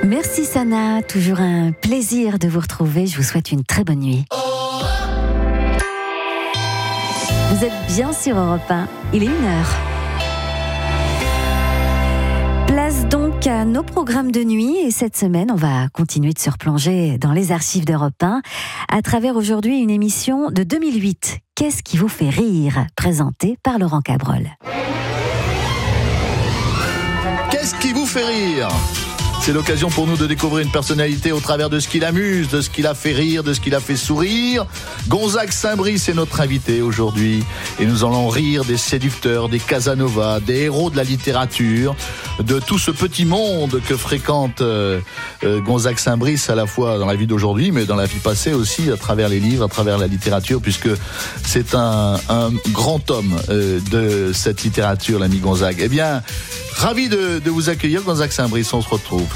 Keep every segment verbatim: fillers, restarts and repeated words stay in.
Merci Sana, toujours un plaisir de vous retrouver. Je vous souhaite une très bonne nuit. Vous êtes bien sur Europe un, il est une heure. Place donc à nos programmes de nuit et cette semaine, on va continuer de se replonger dans les archives d'Europe un à travers aujourd'hui une émission de deux mille huit. Qu'est-ce qui vous fait rire ? Présentée par Laurent Cabrol. Qu'est-ce qui vous fait rire ? C'est l'occasion pour nous de découvrir une personnalité au travers de ce qui l'amuse, de ce qui l'a fait rire, de ce qui l'a fait sourire. Gonzague Saint-Brice est notre invité aujourd'hui et nous allons rire des séducteurs, des Casanova, des héros de la littérature, de tout ce petit monde que fréquente euh, euh, Gonzague Saint-Brice à la fois dans la vie d'aujourd'hui mais dans la vie passée aussi à travers les livres, à travers la littérature puisque c'est un, un grand homme euh, de cette littérature, l'ami Gonzague. Eh bien, ravi de, de vous accueillir Gonzague Saint-Brice, on se retrouve.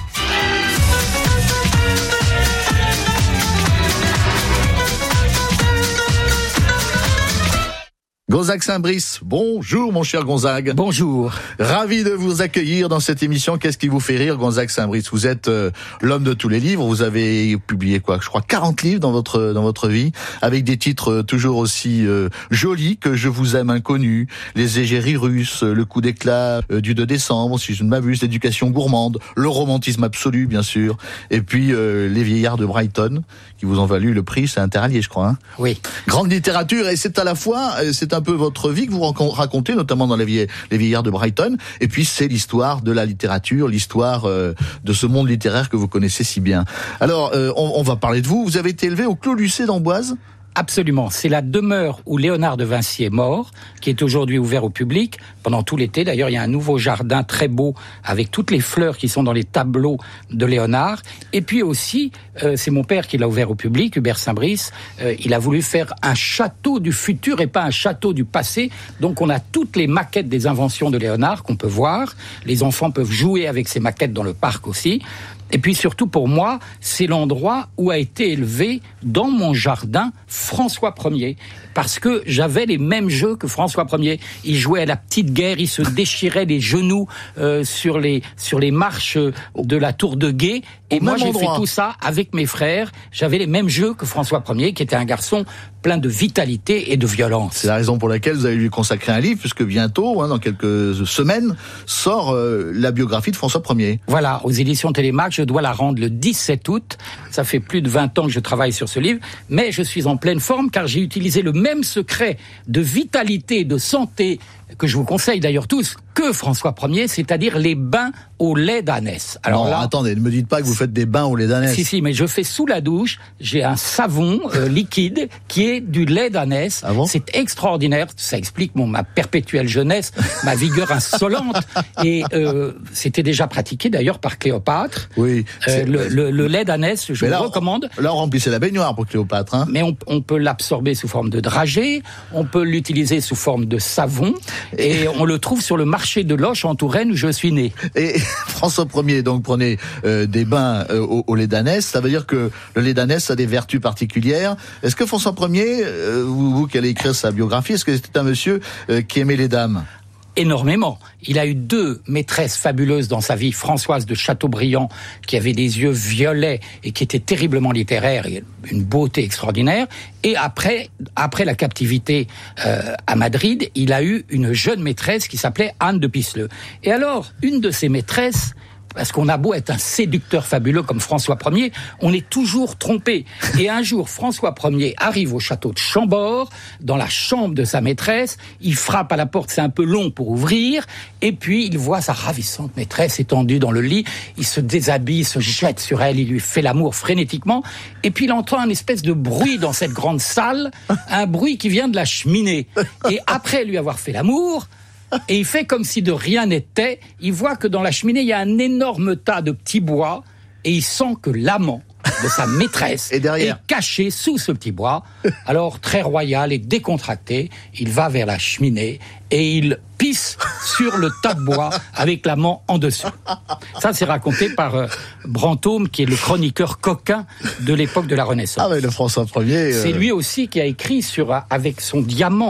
Gonzague Saint-Brice, bonjour mon cher Gonzague. Bonjour. Ravi de vous accueillir dans cette émission. Qu'est-ce qui vous fait rire, Gonzague Saint-Brice ? Vous êtes euh, l'homme de tous les livres. Vous avez publié quoi ? Je crois quarante livres dans votre dans votre vie, avec des titres euh, toujours aussi euh, jolis que Je vous aime inconnu, Les égéries russes, Le coup d'éclat euh, du deux décembre, si je ne m'abuse, L'éducation gourmande, Le romantisme absolu, bien sûr, et puis euh, Les vieillards de Brighton, qui vous ont valu le prix, c'est Interallié, je crois. Hein ? Oui. Grande littérature, et c'est à la fois, c'est un peu votre vie que vous racontez, notamment dans les, vieilles, les vieillards de Brighton, et puis c'est l'histoire de la littérature, l'histoire euh, de ce monde littéraire que vous connaissez si bien. Alors, euh, on, on va parler de vous. Vous avez été élevé au Clos Lucé d'Amboise ? Absolument. C'est la demeure où Léonard de Vinci est mort, qui est aujourd'hui ouvert au public pendant tout l'été. D'ailleurs, il y a un nouveau jardin très beau avec toutes les fleurs qui sont dans les tableaux de Léonard. Et puis aussi, euh, c'est mon père qui l'a ouvert au public, Hubert Saint-Brice. Euh, il a voulu faire un château du futur et pas un château du passé. Donc, on a toutes les maquettes des inventions de Léonard qu'on peut voir. Les enfants peuvent jouer avec ces maquettes dans le parc aussi. Et puis surtout pour moi, c'est l'endroit où a été élevé dans mon jardin François Ier. Parce que j'avais les mêmes jeux que François Ier. Il jouait à la petite guerre, il se déchirait les genoux euh, sur les sur les marches de la tour de Gué. Et Au moi j'ai endroit. fait tout ça avec mes frères. J'avais les mêmes jeux que François Ier, qui était un garçon plein de vitalité et de violence. C'est la raison pour laquelle vous allez lui consacrer un livre, puisque bientôt, hein, dans quelques semaines, sort euh, la biographie de François Ier. Voilà, aux éditions Télémac, je dois la rendre le dix-sept août. Ça fait plus de vingt ans que je travaille sur ce livre, mais je suis en pleine forme car j'ai utilisé le même secret de vitalité et de santé que je vous conseille d'ailleurs tous, que François Ier, c'est-à-dire les bains au lait d'ânesse. Alors non, là, attendez, ne me dites pas que vous faites des bains au lait d'ânesse. Si, si, mais je fais sous la douche, j'ai un savon euh, liquide qui est du lait d'ânesse. Ah bon ? C'est extraordinaire, ça explique mon, ma perpétuelle jeunesse, ma vigueur insolente, et euh, c'était déjà pratiqué d'ailleurs par Cléopâtre. Oui. Euh, le, le, le lait d'ânesse, je mais vous là, recommande. Là, on remplissait la baignoire pour Cléopâtre. Hein. Mais on, on peut l'absorber sous forme de dragée, on peut l'utiliser sous forme de savon, et on le trouve sur le marché de Loches en Touraine où je suis né. Et François Ier donc prenait euh, des bains euh, au, au lait d'ânesse. Ça veut dire que le lait d'ânesse a des vertus particulières. Est-ce que François Ier, euh, vous, vous qui allez écrire sa biographie, est-ce que c'était un monsieur euh, qui aimait les dames ? Énormément. Il a eu deux maîtresses fabuleuses dans sa vie. Françoise de Chateaubriand, qui avait des yeux violets et qui était terriblement littéraire, et une beauté extraordinaire. Et après, après la captivité euh, à Madrid, il a eu une jeune maîtresse qui s'appelait Anne de Pisseleu. Et alors, une de ses maîtresses, parce qu'on a beau être un séducteur fabuleux comme François Ier, on est toujours trompé. Et un jour, François Ier arrive au château de Chambord, dans la chambre de sa maîtresse, il frappe à la porte, c'est un peu long pour ouvrir, et puis il voit sa ravissante maîtresse étendue dans le lit, il se déshabille, se jette sur elle, il lui fait l'amour frénétiquement, et puis il entend un espèce de bruit dans cette grande salle, un bruit qui vient de la cheminée. Et après lui avoir fait l'amour, et il fait comme si de rien n'était, il voit que dans la cheminée, il y a un énorme tas de petits bois, et il sent que l'amant de sa maîtresse et derrière. est caché sous ce petit bois. Alors, très royal et décontracté, il va vers la cheminée, et il pisse sur le tas de bois avec l'amant en dessous. Ça, c'est raconté par euh, Brantôme, qui est le chroniqueur coquin de l'époque de la Renaissance. Ah oui, le François Ier... Euh... C'est lui aussi qui a écrit sur, avec son diamant,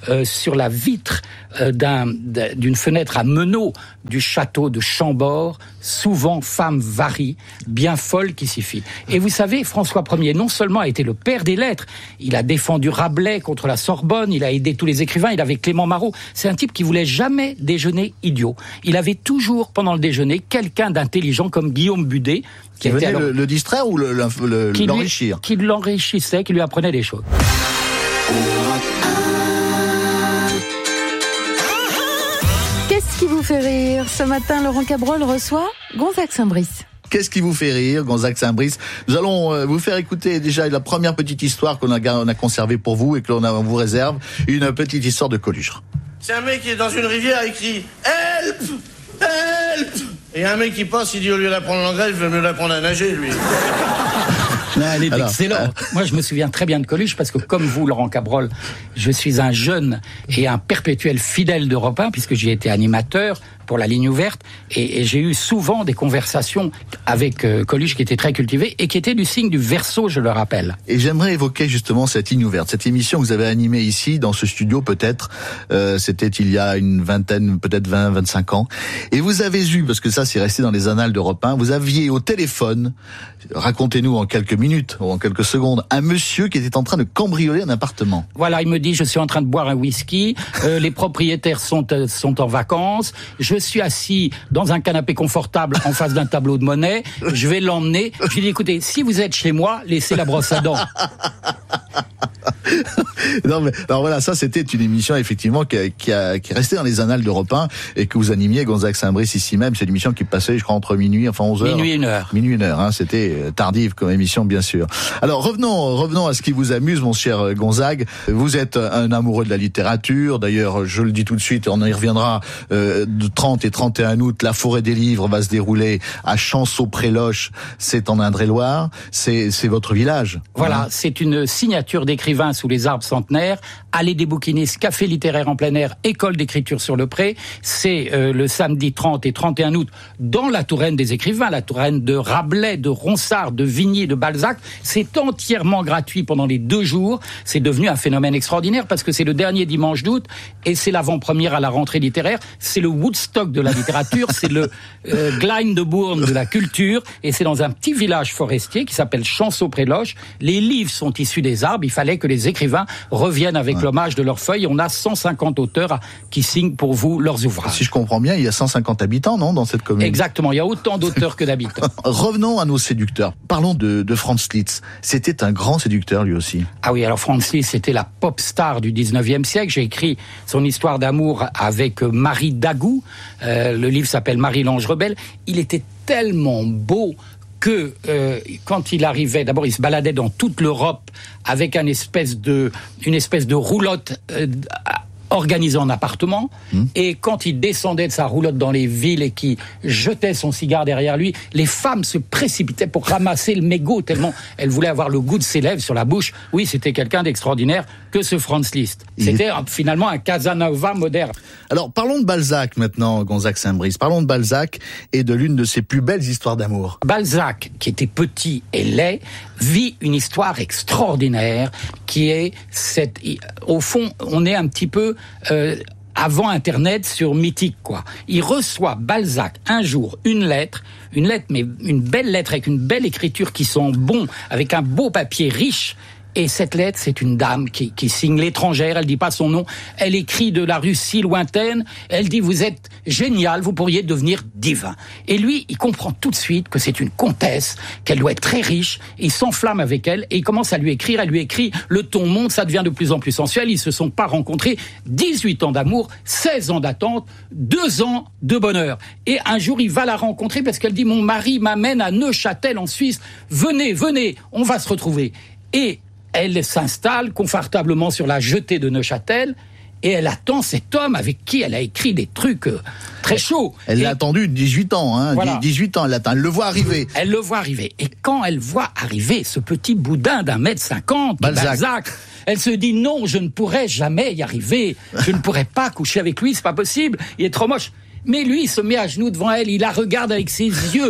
euh, sur la vitre euh, d'un, d'une fenêtre à meneaux du château de Chambord, souvent femme varie, bien folle qui s'y fit. Et vous savez, François Ier, non seulement a été le père des lettres, il a défendu Rabelais contre la Sorbonne, il a aidé tous les écrivains, il avait Clément Marot. C'est un type qui voulait jamais déjeuner idiot. Il avait toujours, pendant le déjeuner, quelqu'un d'intelligent comme Guillaume Budet, qui, qui venait alors, le, le distraire ou le, le, le, qui l'enrichir lui, Qui l'enrichissait, qui lui apprenait des choses. Qu'est-ce qui vous fait rire ? Ce matin, Laurent Cabrol reçoit Gonzague Saint-Brice. Qu'est-ce qui vous fait rire, Gonzague Saint-Brice ? Nous allons vous faire écouter déjà la première petite histoire qu'on a, on a conservée pour vous et que l'on a, on vous réserve, une petite histoire de Coluche. C'est un mec qui est dans une rivière et crie « Help ! Help !» Et un mec qui passe, il dit au lieu d'apprendre l'anglais, je vais mieux l'apprendre à nager, lui. Non, elle est Alors, excellente. Euh... Moi, je me souviens très bien de Coluche parce que, comme vous, Laurent Cabrol, je suis un jeune et un perpétuel fidèle d'Europe un, puisque j'y ai été animateur pour la ligne ouverte, et, et j'ai eu souvent des conversations avec euh, Coluche qui était très cultivé et qui était du signe du Verseau, je le rappelle. Et j'aimerais évoquer justement cette ligne ouverte, cette émission que vous avez animée ici, dans ce studio peut-être, euh, c'était il y a une vingtaine, peut-être vingt, vingt-cinq ans, et vous avez eu, parce que ça c'est resté dans les annales d'Europe un, vous aviez au téléphone, racontez-nous en quelques minutes, ou en quelques secondes, un monsieur qui était en train de cambrioler un appartement. Voilà, il me dit, je suis en train de boire un whisky, euh, les propriétaires sont, euh, sont en vacances, je suis assis dans un canapé confortable en face d'un tableau de monnaie, je vais l'emmener. Je lui dis, écoutez, si vous êtes chez moi, laissez la brosse à dents. Non mais alors voilà, ça c'était une émission effectivement qui, a, qui, a, qui est restée dans les annales d'Europe un et que vous animiez, Gonzague Saint-Brice, ici même. C'est une émission qui passait, je crois, entre minuit, enfin onze heures. Minuit une heure. Minuit une heure, hein, c'était tardive comme émission, bien sûr. Alors revenons, revenons à ce qui vous amuse, mon cher Gonzague. Vous êtes un amoureux de la littérature. D'ailleurs, je le dis tout de suite, on y reviendra. Euh, de trente et trente et un août, la Forêt des Livres va se dérouler à Chanceau-près-Loches. C'est en Indre-et-Loire. C'est, c'est votre village. Voilà, hein. C'est une signature d'écrivain sous les arbres centenaires, allée des bouquinistes, café littéraire en plein air, école d'écriture sur le Pré. C'est euh, le samedi trente et trente et un août dans la Touraine des écrivains, la Touraine de Rabelais, de Ronsard, de Vigny, de Balzac. C'est entièrement gratuit pendant les deux jours. C'est devenu un phénomène extraordinaire parce que c'est le dernier dimanche d'août et c'est l'avant-première à la rentrée littéraire. C'est le Woodstock de la littérature, c'est le euh, Glyndebourne de la culture et c'est dans un petit village forestier qui s'appelle Chanceau-près-Loches. Les livres sont issus des arbres. Il fallait que les écrivains reviennent avec ouais. l'hommage de leurs feuilles. On a cent cinquante auteurs qui signent pour vous leurs ouvrages. Si je comprends bien, il y a cent cinquante habitants, non, dans cette commune ? Exactement, il y a autant d'auteurs que d'habitants. Revenons à nos séducteurs. Parlons de, de Franz Liszt. C'était un grand séducteur, lui aussi. Ah oui, alors Franz Liszt, c'était la pop star du dix-neuvième siècle. J'ai écrit son histoire d'amour avec Marie Dagout. Euh, le livre s'appelle Marie-l'Ange rebelle. Il était tellement beau que euh, quand il arrivait, d'abord il se baladait dans toute l'Europe avec un espèce de, une espèce de roulotte euh, organisée en appartement, mmh. et quand il descendait de sa roulotte dans les villes et qu'il jetait son cigare derrière lui, les femmes se précipitaient pour ramasser le mégot tellement elles voulaient avoir le goût de ses lèvres sur la bouche. Oui, c'était quelqu'un d'extraordinaire que ce Franz Liszt. C'était mmh. finalement un Casanova moderne. Alors parlons de Balzac maintenant, Gonzague Saint-Brice. Parlons de Balzac et de l'une de ses plus belles histoires d'amour. Balzac, qui était petit et laid, vit une histoire extraordinaire qui est cette... Au fond, on est un petit peu euh, avant Internet sur Mythique, quoi. Il reçoit, Balzac, un jour, une lettre, une lettre, mais une belle lettre avec une belle écriture qui sent bon, avec un beau papier riche. Et cette lettre, c'est une dame qui, qui signe l'étrangère, elle dit pas son nom, elle écrit de la Russie lointaine, elle dit « Vous êtes génial, vous pourriez devenir divin ». Et lui, il comprend tout de suite que c'est une comtesse, qu'elle doit être très riche, il s'enflamme avec elle, et il commence à lui écrire, elle lui écrit, le ton monte, ça devient de plus en plus sensuel, ils se sont pas rencontrés, dix-huit ans d'amour, seize ans d'attente, deux ans de bonheur. Et un jour, il va la rencontrer parce qu'elle dit « Mon mari m'amène à Neuchâtel en Suisse, venez, venez, on va se retrouver ». Et elle s'installe confortablement sur la jetée de Neuchâtel et elle attend cet homme avec qui elle a écrit des trucs très chauds. Elle et l'a attendu dix-huit ans, hein, voilà. dix-huit ans, elle l'attend, elle le voit arriver. Elle le voit arriver. Et quand elle voit arriver ce petit boudin d'un mètre cinquante, Balzac. Balzac, elle se dit non, je ne pourrai jamais y arriver. Je ne pourrai pas coucher avec lui, c'est pas possible. Il est trop moche. Mais lui, il se met à genoux devant elle, il la regarde avec ses yeux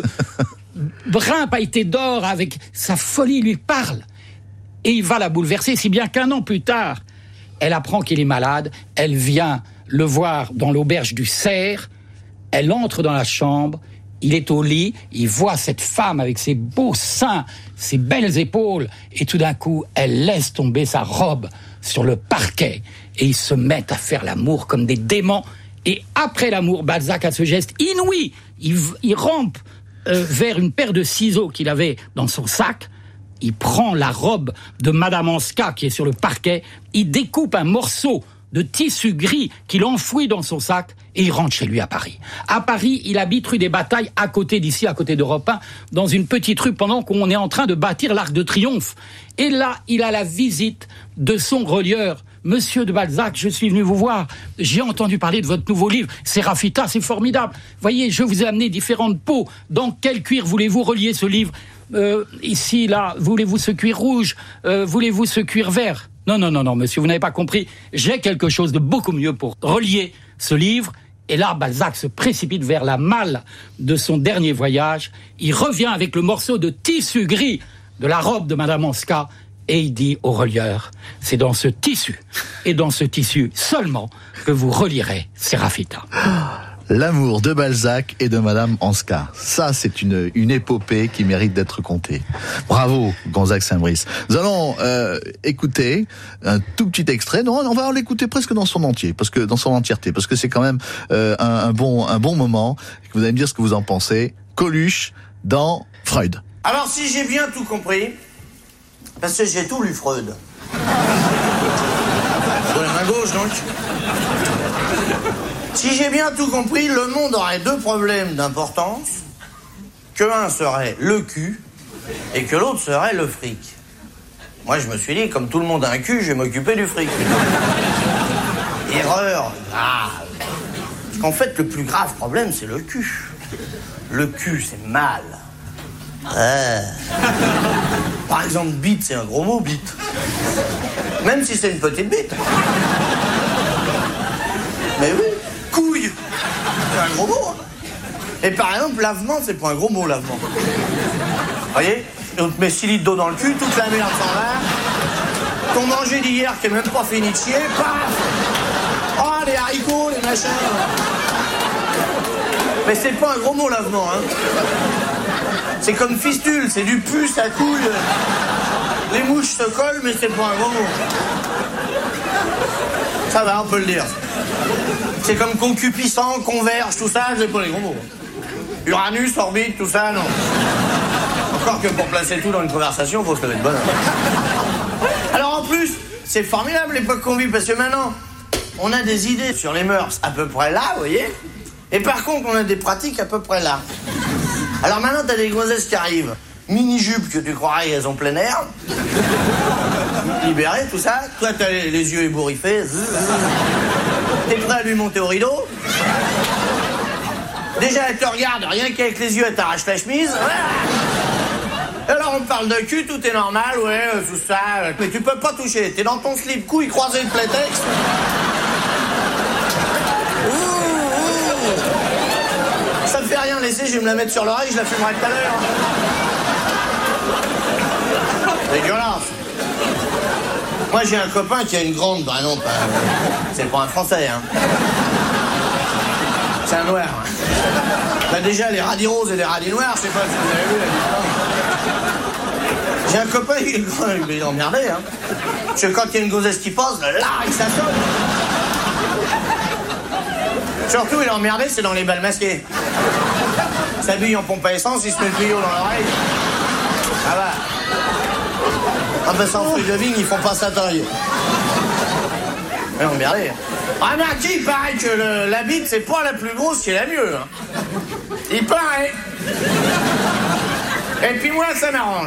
bruns pailletés d'or, avec sa folie, il lui parle. Et il va la bouleverser, si bien qu'un an plus tard, elle apprend qu'il est malade, elle vient le voir dans l'auberge du Cerf, elle entre dans la chambre, il est au lit, il voit cette femme avec ses beaux seins, ses belles épaules, et tout d'un coup, elle laisse tomber sa robe sur le parquet, et ils se mettent à faire l'amour comme des démons. Et après l'amour, Balzac a ce geste inouï, il, il rampe euh, vers une paire de ciseaux qu'il avait dans son sac, il prend la robe de Madame Anska qui est sur le parquet, il découpe un morceau de tissu gris qu'il enfouit dans son sac et il rentre chez lui à Paris. À Paris, il habite rue des Batailles, à côté d'ici, à côté d'Europe un, dans une petite rue pendant qu'on est en train de bâtir l'Arc de Triomphe. Et là, il a la visite de son relieur. Monsieur de Balzac, je suis venu vous voir. J'ai entendu parler de votre nouveau livre. Sérafita, c'est formidable. Voyez, je vous ai amené différentes peaux. Dans quel cuir voulez-vous relier ce livre ? euh, Ici, là, voulez-vous ce cuir rouge ? euh, Voulez-vous ce cuir vert ? Non, non, non, non, monsieur, vous n'avez pas compris. J'ai quelque chose de beaucoup mieux pour relier ce livre. Et là, Balzac se précipite vers la malle de son dernier voyage. Il revient avec le morceau de tissu gris de la robe de Madame Anska. Et il dit au relieur, c'est dans ce tissu, et dans ce tissu seulement, que vous relierez Sérafita. L'amour de Balzac et de Madame Anska. Ça, c'est une, une épopée qui mérite d'être contée. Bravo, Gonzague Saint-Brice. Nous allons euh, écouter un tout petit extrait. Non, on va l'écouter presque dans son entier, parce que dans son entièreté, parce que c'est quand même euh, un, un bon, un bon moment. Vous allez me dire ce que vous en pensez. Coluche dans Freud. Alors, si j'ai bien tout compris, parce que j'ai tout lu Freud. Sur la main gauche, donc. Si j'ai bien tout compris, le monde aurait deux problèmes d'importance. Que un serait le cul et que l'autre serait le fric. Moi, je me suis dit, comme tout le monde a un cul, je vais m'occuper du fric. Erreur grave. Parce qu'en fait, le plus grave problème, c'est le cul. Le cul, c'est mal. Ouais. Par exemple, bite, c'est un gros mot, bite. Même si c'est une petite bite. Mais oui. Couille, c'est un gros mot. Hein. Et par exemple, lavement, c'est pas un gros mot, lavement. Vous voyez ? On te met six litres d'eau dans le cul, toute la merde s'en va. Ton manger d'hier qui est même pas fini de chier, paf ! Oh, les haricots, les machins. Mais c'est pas un gros mot, lavement, hein. C'est comme fistule, c'est du pu, ça couille. Les mouches se collent, mais c'est pas un gros mot. Ça va, on peut le dire. C'est comme concupiscent, converge, tout ça, c'est pas les gros mots. Uranus, orbite, tout ça, non. Encore que pour placer tout dans une conversation, il faut se lever de bonne heure. Alors en plus, c'est formidable l'époque qu'on vit, parce que maintenant, on a des idées sur les mœurs à peu près là, vous voyez. Et par contre, on a des pratiques à peu près là. Alors maintenant, t'as des gonzesses qui arrivent. Mini-jupes que tu croirais elles ont plein air. Libérées, tout ça. Toi, t'as les, les yeux ébouriffés. T'es prêt à lui monter au rideau. Déjà, elle te regarde, rien qu'avec les yeux, elle t'arrache la chemise. Alors, on parle de cul, tout est normal, ouais, tout ça. Mais tu peux pas toucher. T'es dans ton slip, couille croisé de playtex. Ouh, ouh. Ça me fait rien laisser, je vais me la mettre sur l'oreille, je la fumerai tout à l'heure. Dégueulasse. Moi, j'ai un copain qui a une grande... Bah non, pas... c'est pas un Français, hein. C'est un noir. Hein. Bah déjà, les radis roses et les radis noirs, je sais pas si vous avez vu la différence. J'ai un copain, il, il est emmerdé, hein. Parce que quand il y a une gonzesse qui passe, là, il s'assomme. Surtout, il est emmerdé, c'est dans les balles masquées. Il s'habille en pompe à essence, il se met le tuyau dans l'oreille. Ça va. Ah ben sans fruits de vigne, ils font pas sa taille. Mais emmerdé. Ah mais qui il paraît que le, la bite, c'est pas la plus grosse qui est la mieux. Hein. Il paraît. Et puis moi, ça m'arrange.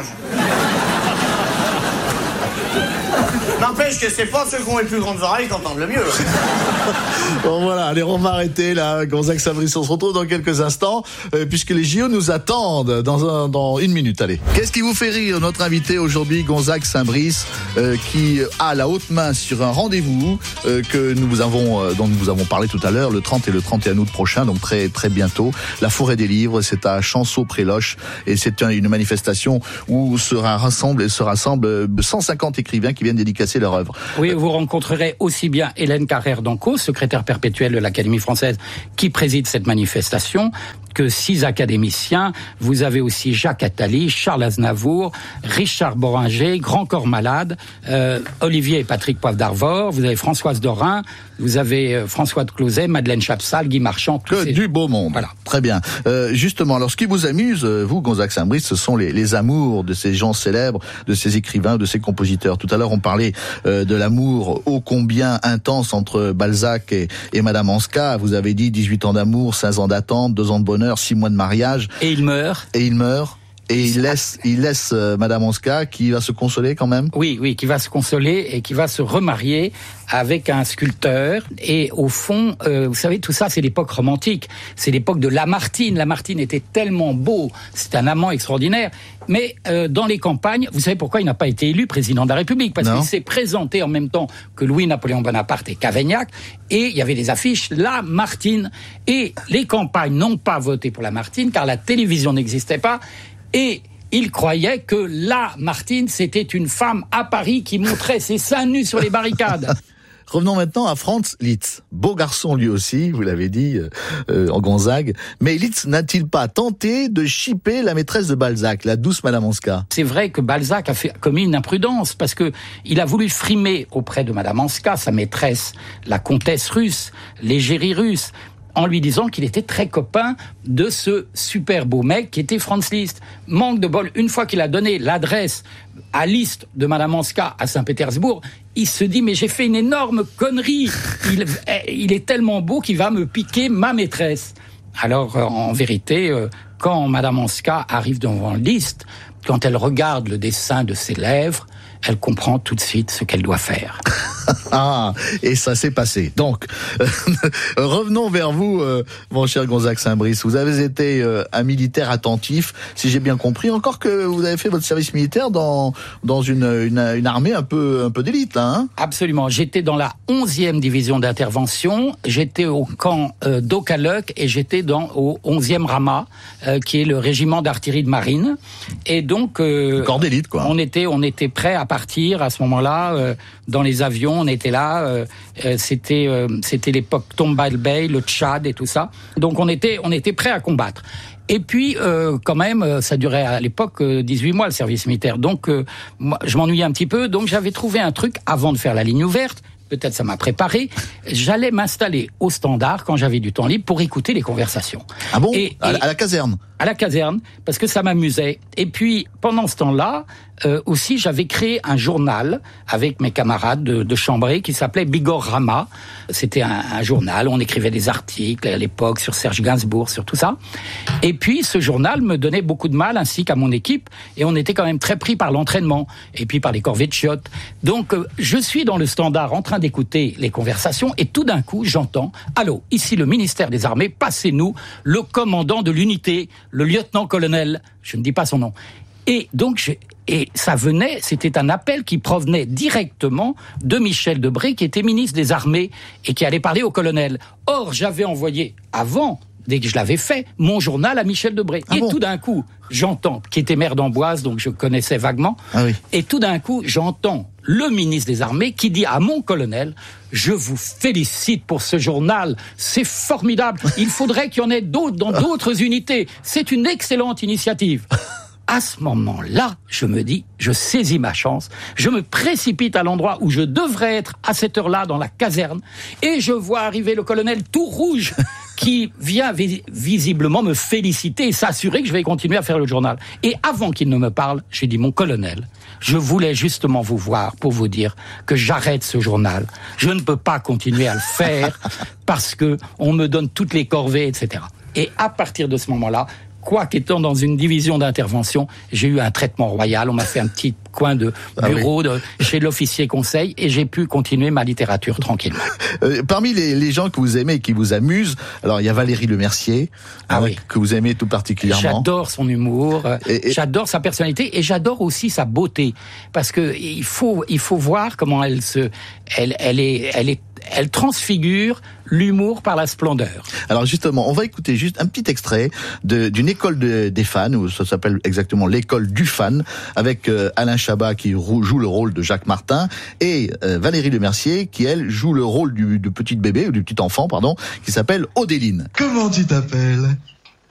N'empêche que c'est pas ceux qui ont les plus grandes oreilles qui entendent le mieux. Bon voilà, allez, on va arrêter là, Gonzague Saint-Brice, on se retrouve dans quelques instants, euh, puisque les J O nous attendent dans, un, dans une minute, allez. Qu'est-ce qui vous fait rire ? Notre invité aujourd'hui, Gonzague Saint-Brice, euh, qui a la haute main sur un rendez-vous euh, que nous avons, euh, dont nous vous avons parlé tout à l'heure, le trente et le trente et un août prochain, donc très très bientôt. La Forêt des Livres, c'est à Chanceau-Près-Loche, et c'est une manifestation où se rassemble, se rassemble cent cinquante écrivains qui qui viennent dédicacer leur œuvre. Oui, vous rencontrerez aussi bien Hélène Carrère d'Ancos, secrétaire perpétuelle de l'Académie française, qui préside cette manifestation, que six académiciens. Vous avez aussi Jacques Attali, Charles Aznavour, Richard Boringer, Grand Corps Malade, euh, Olivier et Patrick Poivre d'Arvor, vous avez Françoise Dorin, vous avez euh, François de Closet, Madeleine Chapsal, Guy Marchand. Que ces... du beau monde. Voilà. Très bien. Euh, justement, alors ce qui vous amuse, vous, Gonzague Saint-Brice, ce sont les, les amours de ces gens célèbres, de ces écrivains, de ces compositeurs. Tout à l'heure, on parlait euh, de l'amour ô combien intense entre Balzac et, et Madame Anska. Vous avez dit dix-huit ans d'amour, quinze ans d'attente, deux ans de bonheur, six mois de mariage. Et il meurt. Et il meurt. Et il laisse, il laisse euh, Madame Anska qui va se consoler quand même. Oui, oui, qui va se consoler et qui va se remarier avec un sculpteur. Et au fond, euh, vous savez, tout ça, c'est l'époque romantique. C'est l'époque de Lamartine. Lamartine était tellement beau. C'est un amant extraordinaire. Mais euh, dans les campagnes, vous savez pourquoi il n'a pas été élu président de la République? Parce qu'il s'est présenté en même temps que Louis-Napoléon Bonaparte et Cavaignac. Et il y avait des affiches Lamartine. Et les campagnes n'ont pas voté pour Lamartine car la télévision n'existait pas. Et il croyait que Lamartine, c'était une femme à Paris qui montrait ses seins nus sur les barricades. Revenons maintenant à Franz Liszt. Beau garçon lui aussi, vous l'avez dit, euh, en Gonzague. Mais Liszt n'a-t-il pas tenté de chipper la maîtresse de Balzac, la douce Madame Anska? C'est vrai que Balzac a fait, commis une imprudence, parce que il a voulu frimer auprès de Madame Anska, sa maîtresse, la comtesse russe, l'égérie russe, en lui disant qu'il était très copain de ce super beau mec qui était Franz Liszt. Manque de bol, une fois qu'il a donné l'adresse à Liszt de Madame Anska à Saint-Pétersbourg, il se dit mais j'ai fait une énorme connerie. Il, il est tellement beau qu'il va me piquer ma maîtresse. Alors en vérité, quand Madame Anska arrive devant Liszt, quand elle regarde le dessin de ses lèvres, elle comprend tout de suite ce qu'elle doit faire. Ah, et ça s'est passé. Donc, euh, revenons vers vous, euh, mon cher Gonzague Saint-Brice. Vous avez été euh, un militaire attentif, si j'ai bien compris. Encore que vous avez fait votre service militaire dans dans une une, une armée un peu un peu d'élite, là. Hein? Absolument. J'étais dans la onzième division d'intervention. J'étais au camp euh, d'Okaluk et j'étais dans au onzième Rama, euh, qui est le régiment d'artillerie de marine. Et donc, euh, corps d'élite, quoi. On était on était prêts à partir à ce moment-là euh, dans les avions. On était là, euh, euh, c'était euh, c'était l'époque Tombal Bay, le Tchad et tout ça. Donc on était on était prêts à combattre. Et puis euh, quand même, ça durait à l'époque euh, dix-huit mois le service militaire. Donc euh, moi, je m'ennuyais un petit peu. Donc j'avais trouvé un truc avant de faire la ligne ouverte. Peut-être ça m'a préparé. J'allais m'installer au standard quand j'avais du temps libre pour écouter les conversations. Ah bon? Et, à, et, à la caserne? À la caserne, parce que ça m'amusait. Et puis, pendant ce temps-là, euh, aussi, j'avais créé un journal avec mes camarades de, de chambrée qui s'appelait Bigorama. C'était un, un journal, on écrivait des articles à l'époque sur Serge Gainsbourg, sur tout ça. Et puis, ce journal me donnait beaucoup de mal, ainsi qu'à mon équipe, et on était quand même très pris par l'entraînement, et puis par les corvées de chiottes. Donc, euh, je suis dans le standard en train d'écouter les conversations, et tout d'un coup, j'entends « Allô, ici le ministère des Armées, passez-nous le commandant de l'unité, le lieutenant-colonel, je ne dis pas son nom. » Et donc, je, et ça venait, c'était un appel qui provenait directement de Michel Debré, qui était ministre des Armées et qui allait parler au colonel. Or, j'avais envoyé avant, dès que je l'avais fait, mon journal à Michel Debré. Ah et bon tout d'un coup, j'entends, qui était maire d'Amboise, donc je connaissais vaguement, ah oui. Et tout d'un coup, j'entends le ministre des Armées qui dit à mon colonel « Je vous félicite pour ce journal, c'est formidable, il faudrait qu'il y en ait d'autres dans d'autres unités, c'est une excellente initiative ». À ce moment-là, je me dis, je saisis ma chance, je me précipite à l'endroit où je devrais être à cette heure-là dans la caserne, et je vois arriver le colonel tout rouge qui vient vis- visiblement me féliciter et s'assurer que je vais continuer à faire le journal. Et avant qu'il ne me parle, j'ai dit, mon colonel, je voulais justement vous voir pour vous dire que j'arrête ce journal. Je ne peux pas continuer à le faire parce que on me donne toutes les corvées, et cetera. Et à partir de ce moment-là, quoi qu'étant dans une division d'intervention, j'ai eu un traitement royal. On m'a fait un petit coin de bureau ah oui. de, chez l'officier conseil et j'ai pu continuer ma littérature tranquillement. Euh, parmi les, les gens que vous aimez et qui vous amusent, alors il y a Valérie Lemercier, ah hein, oui. que vous aimez tout particulièrement. J'adore son humour, et, et... j'adore sa personnalité et j'adore aussi sa beauté. Parce que il faut, il faut voir comment elle se, elle, elle est, elle est elle transfigure l'humour par la splendeur. Alors justement, on va écouter juste un petit extrait de, d'une école de, des fans, où ça s'appelle exactement l'école du fan, avec euh, Alain Chabat qui rou- joue le rôle de Jacques Martin, et euh, Valérie Lemercier qui, elle, joue le rôle du, du petit bébé, ou du petit enfant, pardon, qui s'appelle Odéline. Comment tu t'appelles ?